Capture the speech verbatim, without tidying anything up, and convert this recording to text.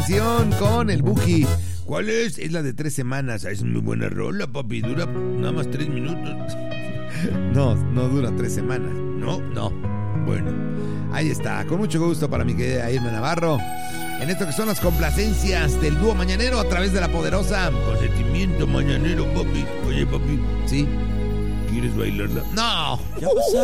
canción con el Buki. ¿Cuál es? Es la de tres semanas. Es muy buena rola, papi. Dura nada más tres minutos. No, no dura tres semanas. No, no. Bueno, ahí está. Con mucho gusto para mi querida Irma Navarro. En esto que son las complacencias del dúo mañanero a través de la poderosa Consentimiento Mañanero, papi. Oye, papi. ¿Sí? ¿Quieres bailarla? ¡No!